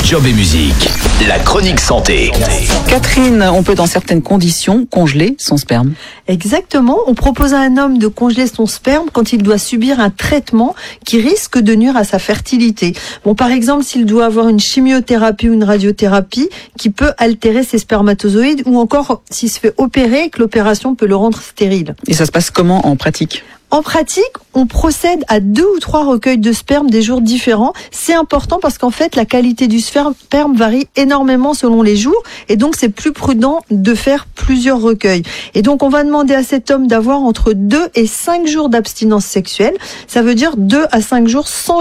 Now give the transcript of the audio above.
Job et musique, la chronique santé. Catherine, on peut dans certaines conditions congeler son sperme. Exactement, on propose à un homme de congeler son sperme quand il doit subir un traitement qui risque de nuire à sa fertilité. Bon, par exemple, s'il doit avoir une chimiothérapie ou une radiothérapie qui peut altérer ses spermatozoïdes, ou encore s'il se fait opérer et que l'opération peut le rendre stérile. Et ça se passe comment en pratique ? En pratique, on procède à 2 ou 3 recueils de sperme des jours différents. C'est important parce qu'en fait, la qualité du sperme varie énormément selon les jours et donc c'est plus prudent de faire plusieurs recueils. Et donc, on va demander à cet homme d'avoir entre 2 et 5 jours d'abstinence sexuelle. Ça veut dire 2 à 5 jours sans